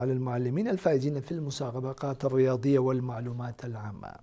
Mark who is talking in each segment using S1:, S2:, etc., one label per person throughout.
S1: على المعلمين الفائزين في المسابقات الرياضية والمعلومات العامة.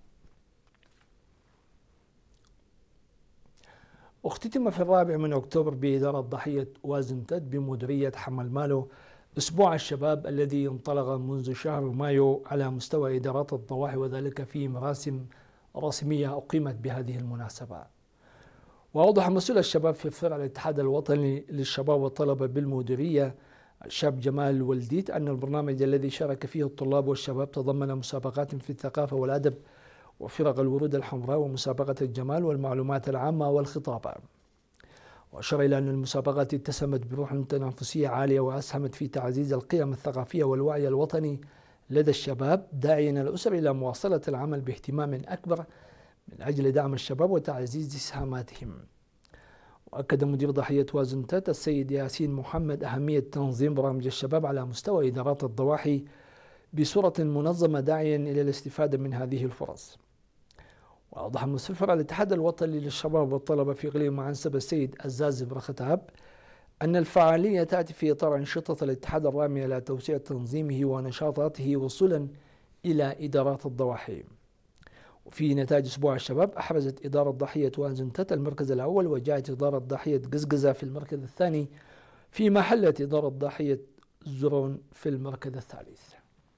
S1: اختتم في 4 أكتوبر بإدارة ضحية وازنتد بمديرية حمل مالو أسبوع الشباب الذي انطلق منذ شهر مايو على مستوى إدارات الضواحي، وذلك في مراسم رسمية أقيمت بهذه المناسبة. وأوضح مسؤول الشباب في فرع الاتحاد الوطني للشباب والطلبة بالمديرية الشاب جمال ولديت أن البرنامج الذي شارك فيه الطلاب والشباب تضمن مسابقات في الثقافة والأدب وفرق الورود الحمراء ومسابقة الجمال والمعلومات العامة والخطابة. وأشار إلى أن المسابقات اتسمت بروح تنافسية عالية وأسهمت في تعزيز القيم الثقافية والوعي الوطني لدى الشباب، داعيا الأسر إلى مواصلة العمل باهتمام أكبر من أجل دعم الشباب وتعزيز إسهاماتهم. وأكد مدير ضحية وازنتد السيد ياسين محمد أهمية تنظيم برامج الشباب على مستوى إدارات الضواحي بصورة منظمة، داعيا إلى الاستفادة من هذه الفرص. وأوضح مسؤول فرع الاتحاد الوطني للشباب والطلبة في إقليم معنسب السيد عزاز برختاب أن الفعالية تأتي في إطار أنشطة الاتحاد الرامية إلى توسيع تنظيمه ونشاطاته وصولا إلى إدارات الضواحي. وفي نتائج أسبوع الشباب أحرزت إدارة ضحية وازنتد المركز الأول، وجاءت إدارة ضحية قزقزة في المركز الثاني، فيما حلت إدارة ضحية زرون في المركز الثالث.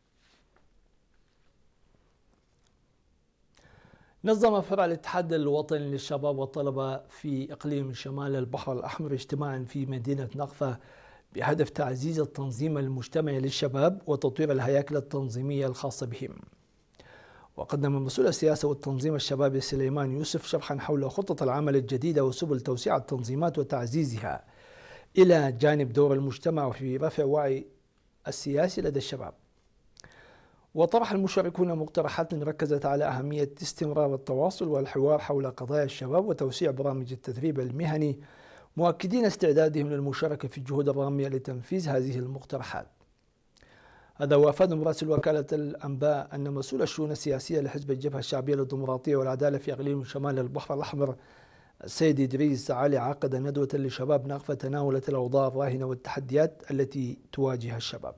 S1: نظم فرع الاتحاد الوطني للشباب والطلبة في إقليم شمال البحر الأحمر اجتماعا في مدينة نقفة بهدف تعزيز التنظيم المجتمعي للشباب وتطوير الهياكل التنظيمية الخاصة بهم. وقدم مسؤول السياسة والتنظيم الشبابي سليمان يوسف شرحا حول خطة العمل الجديدة وسبل توسيع التنظيمات وتعزيزها إلى جانب دور المجتمع في رفع وعي السياسي لدى الشباب. وطرح المشاركون مقترحات ركزت على أهمية استمرار التواصل والحوار حول قضايا الشباب وتوسيع برامج التدريب المهني، مؤكدين استعدادهم للمشاركة في الجهود الرامية لتنفيذ هذه المقترحات. هذا وافاد مراسل وكالة الأنباء أن مسؤول الشؤون السياسية لحزب الجبهة الشعبية للديمقراطية والعدالة في إقليم شمال البحر الأحمر السيد إدريس علي عقد ندوة لشباب نقفة تناولت الأوضاع الراهنة والتحديات التي تواجه الشباب.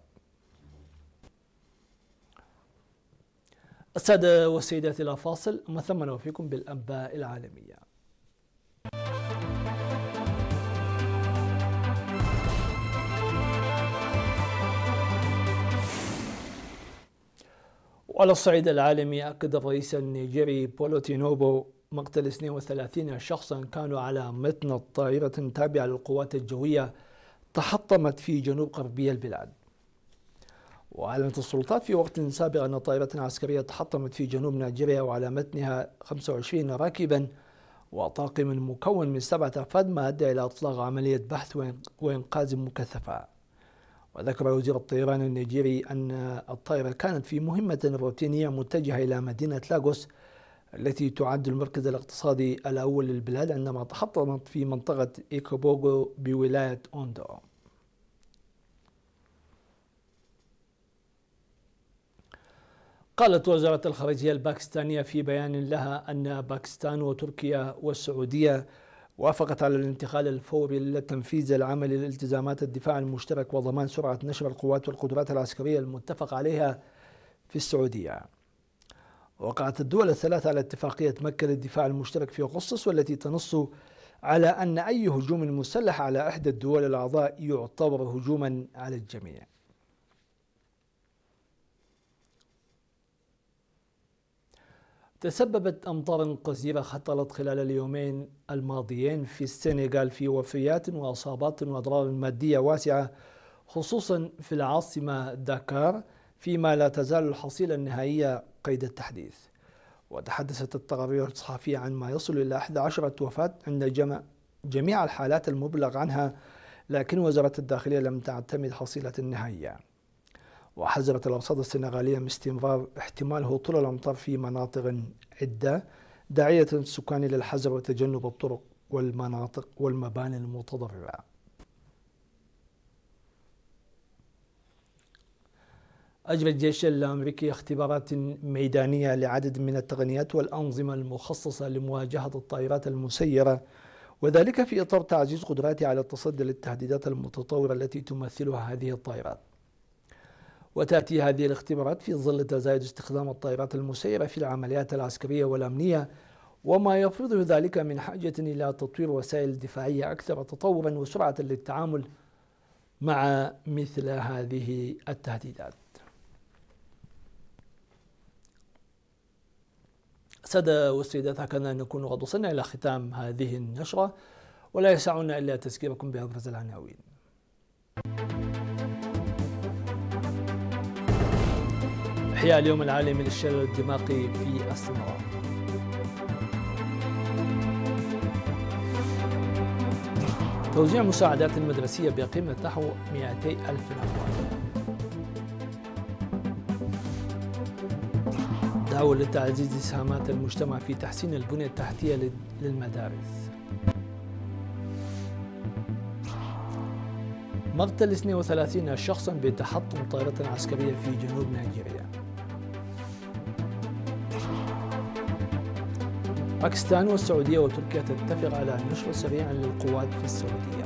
S1: السادة والسيدات إلى فاصل، ثم نوفيكم بالأنباء العالمية. وعلى الصعيد العالمي، أكد الرئيس النيجيري بولو تينوبو مقتل 32 شخصا كانوا على متن طائرة تابعة للقوات الجوية تحطمت في جنوب غربي البلاد. وأعلنت السلطات في وقت سابق أن طائرة عسكرية تحطمت في جنوب نيجيريا وعلى متنها 25 راكبا وطاقم مكون من 7 أفراد، ما أدى إلى إطلاق عملية بحث وإنقاذ مكثفة. وذكر وزير الطيران النيجيري أن الطائرة كانت في مهمة روتينية متجهة إلى مدينة لاغوس التي تعد المركز الاقتصادي الأول للبلاد، عندما تحطمت في منطقة إيكوبوغو بولاية أوندو. قالت وزارة الخارجية الباكستانية في بيان لها أن باكستان وتركيا والسعودية وافقت على الانتقال الفوري لتنفيذ العمل لالتزامات الدفاع المشترك وضمان سرعة نشر القوات والقدرات العسكرية المتفق عليها في السعودية. وقعت الدول الثلاث على اتفاقية مكة للدفاع المشترك في أغسطس، والتي تنص على أن أي هجوم مسلح على إحدى الدول الأعضاء يعتبر هجوما على الجميع. تسببت أمطار غزيرة هطلت خلال اليومين الماضيين في السنغال في وفيات وإصابات وأضرار مادية واسعة، خصوصا في العاصمة داكار، فيما لا تزال الحصيلة النهائية قيد التحديث. وتحدثت التقارير الصحفية عن ما يصل إلى 11 وفاة عند جميع الحالات المبلغ عنها، لكن وزارة الداخلية لم تعتمد حصيلة النهائية. وحذرت الأرصاد السنغالية من استمرار احتمال هطول الأمطار في مناطق عدة، داعية السكان للحذر وتجنب الطرق والمناطق والمباني المتضررة. أجرى الجيش الأمريكي اختبارات ميدانية لعدد من التقنيات والأنظمة المخصصة لمواجهة الطائرات المسيرة، وذلك في إطار تعزيز قدراته على التصدي للتهديدات المتطورة التي تمثلها هذه الطائرات. وتأتي هذه الاختبارات في ظل تزايد استخدام الطائرات المسيرة في العمليات العسكرية والأمنية، وما يفرض ذلك من حاجة إلى تطوير وسائل دفاعية أكثر تطورا وسرعة للتعامل مع مثل هذه التهديدات. سادة والسيدات، هكذا نكون قد وصلنا إلى ختام هذه النشرة، ولا يسعنا إلا تذكيركم بأبرز العناوين. إحياء اليوم العالمي للشلل الدماغي في السنغال. توزيع مساعدات مدرسية بقيمة نحو 200,000 ريال. دعوة لتعزيز إسهامات المجتمع في تحسين البنية التحتية للمدارس. مقتل 32 شخصا بتحطم طائرة عسكرية في جنوب نيجيريا. باكستان والسعودية وتركيا تتفق على نشر سريع للقوات في السعودية.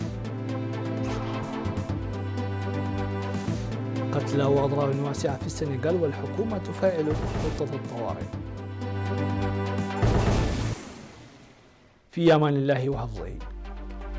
S1: قتلى وأضرار واسعة في السنغال والحكومة تفعل خطة الطوارئ. في أمان الله وحفظه.